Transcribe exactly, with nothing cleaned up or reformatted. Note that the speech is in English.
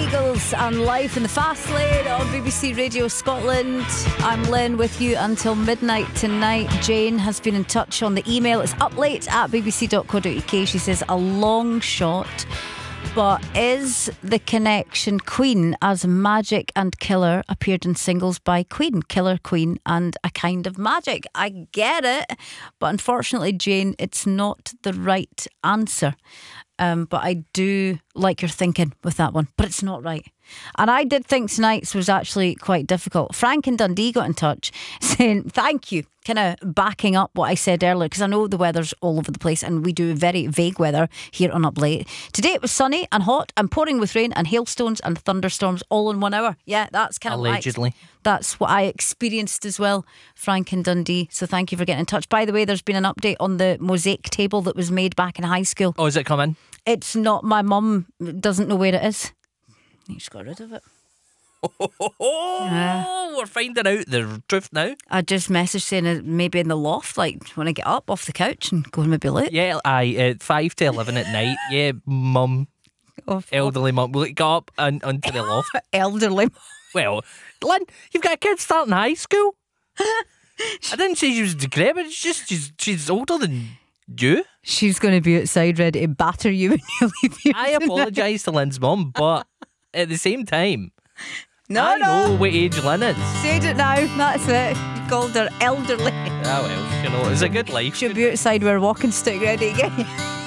Eagles and Life in the Fast Lane on B B C Radio Scotland. I'm Lynn with you until midnight tonight. Jane has been in touch on the email. It's up late at b b c dot co dot u k. She says, a long shot, but is the connection Queen, as Magic and Killer appeared in singles by Queen? Killer, Queen and A Kind of Magic. I get it, but unfortunately, Jane, it's not the right answer. Um, but I do like your thinking with that one, but it's not right. And I did think tonight's was actually quite difficult. Frank in Dundee got in touch saying thank you, kind of backing up what I said earlier, because I know the weather's all over the place and we do very vague weather here on Up Late. Today it was sunny and hot and pouring with rain and hailstones and thunderstorms all in one hour. Yeah, that's kind of allegedly. What I, that's what I experienced as well, Frank in Dundee. So thank you for getting in touch. By the way, there's been an update on the mosaic table that was made back in high school. Oh, is it coming? It's not. My mum doesn't know where it is. You just got rid of it. Oh, Yeah. We're finding out the truth now. I just messaged saying it maybe in the loft, like when I get up off the couch and go and maybe look. Yeah, I at five to eleven at night. Yeah, mum, Oh, elderly mum, will go up and onto the loft. elderly. Well, Lynn, you've got a kid starting high school. I didn't say she was decrepit. It's just she's she's older than you. She's going to be outside ready to batter you when you leave here. I apologise to Lynn's mum, but at the same time, No, I no. know what age Lynn is. Said it now. That's it. You called her elderly. Ah well, you know, it's a good life. She'll be outside with her walking stick ready again.